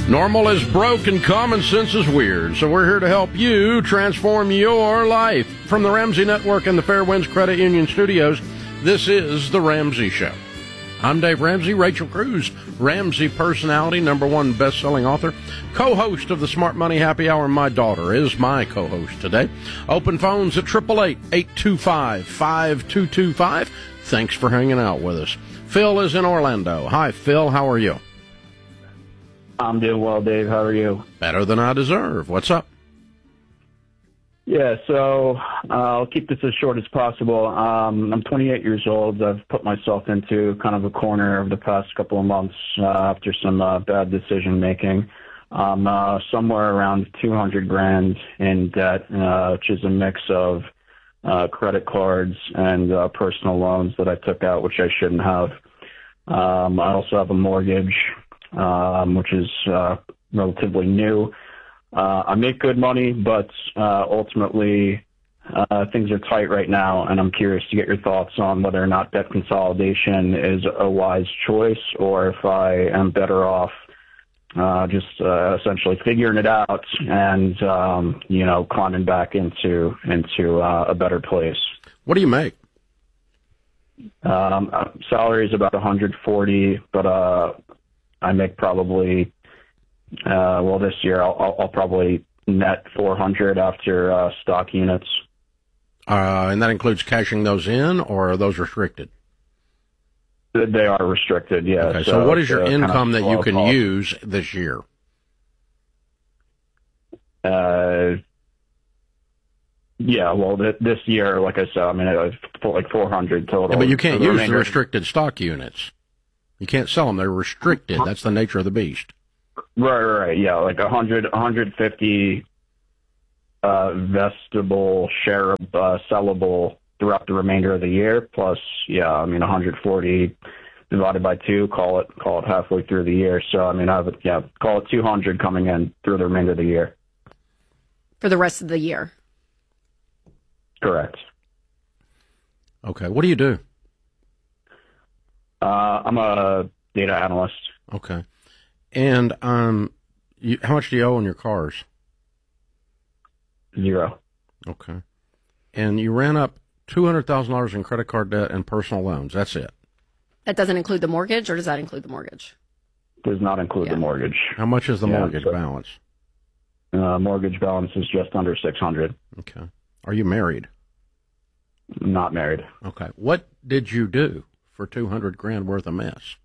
Normal is broke and common sense is weird, so we're here to help you transform your life. From the Ramsey Network and the Fairwinds Credit Union Studios, this is The Ramsey Show. I'm Dave Ramsey. Rachel Cruz, Ramsey personality, #1 best-selling author, co-host of the Smart Money Happy Hour. My daughter is my co-host today. Open phones at 888-825-5225. Thanks for hanging out with us. Phil is in Orlando. Hi, Phil. How are you? I'm doing well, Dave. How are you? Better than I deserve. What's up? Yeah, so I'll keep this as short as possible. I'm 28 years old. I've put myself into kind of a corner over the past couple of months after some bad decision making. I'm somewhere around 200 grand in debt, which is a mix of credit cards and personal loans that I took out, which I shouldn't have. I also have a mortgage, which is relatively new. I make good money, but ultimately things are tight right now, and I'm curious to get your thoughts on whether or not debt consolidation is a wise choice, or if I am better off just essentially figuring it out and climbing back into a better place. What do you make? Salary is about 140, but I make probably this year I'll probably net 400 after stock units. And that includes cashing those in, or are those restricted? They are restricted, yeah. Okay, so what is your income that you can use this year? This year, like I said, I've put like 400 total. Yeah, but you can't use the restricted stock units. You can't sell them. They're restricted. That's the nature of the beast. Right. Yeah, like 150 vestable, shareable, sellable throughout the remainder of the year. Plus, 140 divided by 2, call it halfway through the year. So, call it 200 coming in through the remainder of the year. For the rest of the year. Correct. Okay. What do you do? I'm a data analyst. Okay. And how much do you owe on your cars? 0. Okay. And you ran up $200,000 in credit card debt and personal loans. That's it. That doesn't include the mortgage, or does that include the mortgage? Does not include the mortgage. How much is the mortgage balance? Mortgage balance is just under 600. Okay. Are you married? Not married. Okay. What did you do for 200 grand worth of mess?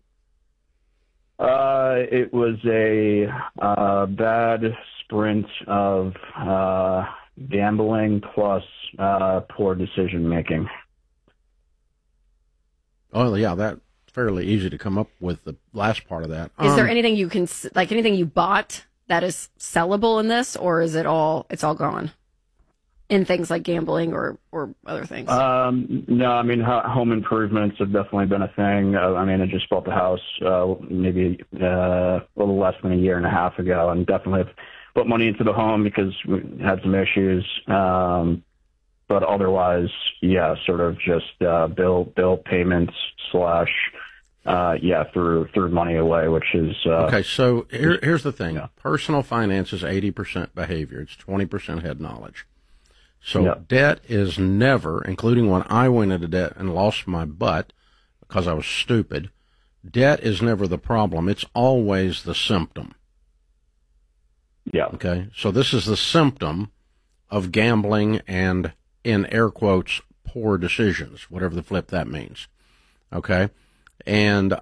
It was a bad sprint of gambling plus poor decision making. Oh yeah, that's fairly easy to come up with the last part of that. Is there anything you can anything you bought that is sellable in this, or is it's all gone in things like gambling or other things? No, home improvements have definitely been a thing. I just bought the house maybe a little less than a year and a half ago, and definitely have put money into the home because we had some issues. But otherwise, sort of just bill payments / through money away, which is okay. So here's the thing: personal finance is 80% behavior; it's 20% head knowledge. So debt is never, including when I went into debt and lost my butt because I was stupid. Debt is never the problem; it's always the symptom. Yeah. Okay. So this is the symptom of gambling and, in air quotes, poor decisions, whatever the flip that means. Okay. And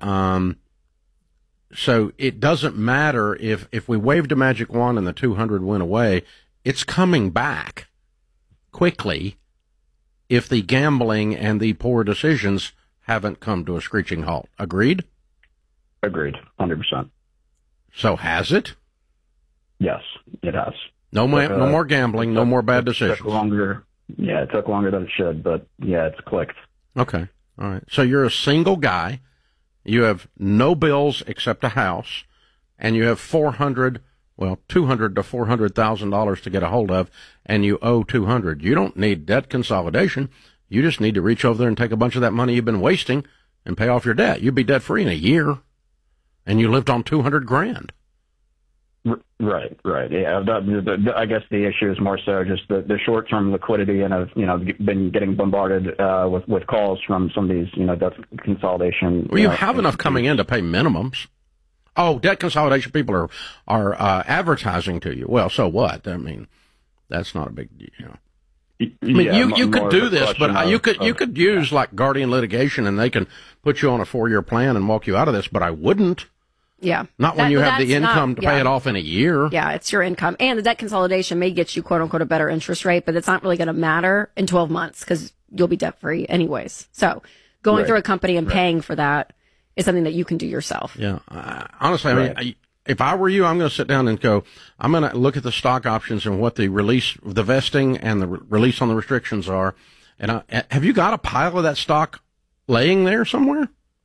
so it doesn't matter if we waved a magic wand and the 200 went away, it's coming back quickly if the gambling and the poor decisions haven't come to a screeching halt. Agreed? Agreed. 100%. So has it? Yes, it has. No more gambling, no more bad decisions. It took longer. Yeah, it took longer than it should, but it's clicked. Okay. All right. So you're a single guy. You have no bills except a house, and you have $200,000 to $400,000 to get a hold of, and you owe $200,000. You don't need debt consolidation. You just need to reach over there and take a bunch of that money you've been wasting and pay off your debt. You'd be debt free in a year, and you lived on $200,000. Right. Yeah, I guess the issue is more so just the short-term liquidity, and been getting bombarded with calls from some of these debt consolidation. Well, you have enough coming in to pay minimums. Oh, debt consolidation people are advertising to you. Well, so what? I mean, that's not a big deal. I mean, you could do this, but you could use like Guardian Litigation, and they can put you on a 4-year plan and walk you out of this. But I wouldn't. Yeah. Not when you have the income to pay it off in a year. Yeah, it's your income. And the debt consolidation may get you, quote unquote, a better interest rate, but it's not really going to matter in 12 months because you'll be debt free anyways. So going through a company and paying for that is something that you can do yourself. Yeah. Honestly, I mean, if I were you, I'm going to sit down and go, I'm going to look at the stock options and what the vesting and the release on the restrictions are. And have you got a pile of that stock laying there somewhere?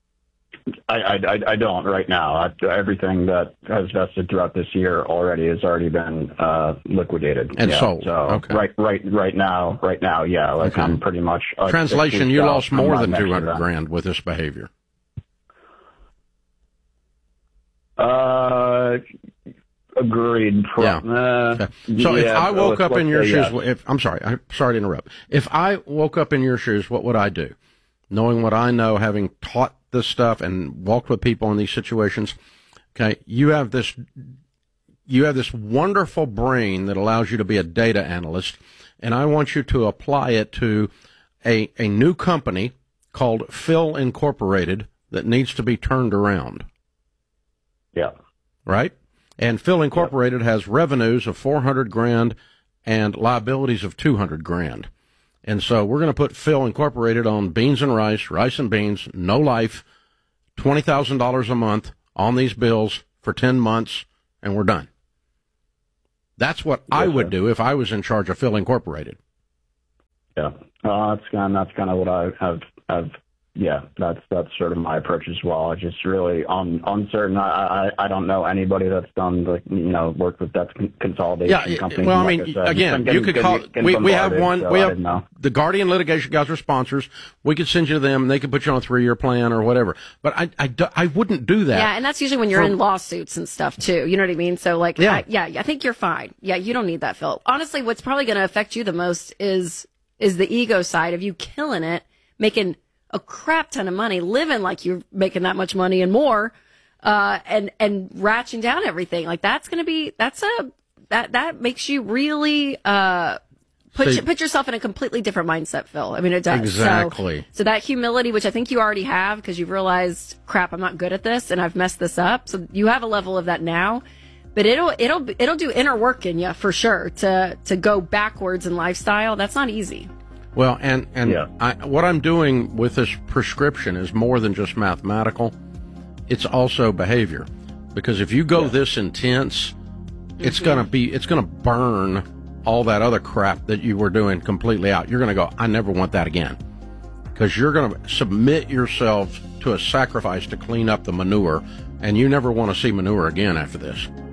I don't right now. Everything that has vested throughout this year has already been liquidated and sold. So okay. Right now, yeah. Like okay. I'm pretty much translation. You lost more than $200,000 with this behavior. Agreed. Okay. So if I woke up in your shoes, I'm sorry to interrupt. If I woke up in your shoes, what would I do? Knowing what I know, having taught this stuff and walked with people in these situations, okay, you have this wonderful brain that allows you to be a data analyst, and I want you to apply it to a new company called Phil Incorporated that needs to be turned around. Yeah. Right? And Phil Incorporated has revenues of $400,000 and liabilities of $200,000. And so we're going to put Phil Incorporated on beans and rice and beans, no life, $20,000 a month on these bills for 10 months, and we're done. That's what I would do if I was in charge of Phil Incorporated. Yeah. That's kind of what I have. Yeah, that's sort of my approach as well. I just really uncertain. I don't know anybody that's done worked with debt consolidation companies. Well, I mean, again, you could call. We have one. So we have the Guardian Litigation guys are sponsors. We could send you to them. And they could put you on a 3-year plan or whatever. But I wouldn't do that. Yeah, and that's usually when you're in lawsuits and stuff too. You know what I mean? So like, I think you're fine. Yeah, you don't need that, Phil. Honestly, what's probably going to affect you the most is the ego side of you killing it, making a crap ton of money, living like you're making that much money and more, and ratcheting down everything. Like that makes you really put yourself in a completely different mindset, Phil. I mean, it does. Exactly. So that humility, which I think you already have because you've realized, crap, I'm not good at this and I've messed this up. So you have a level of that now, but it'll do inner work in you for sure to go backwards in lifestyle. That's not easy. Well, and what I'm doing with this prescription is more than just mathematical. It's also behavior. Because if you go this intense, it's going to burn all that other crap that you were doing completely out. You're going to go, I never want that again. Because you're going to submit yourself to a sacrifice to clean up the manure, and you never want to see manure again after this.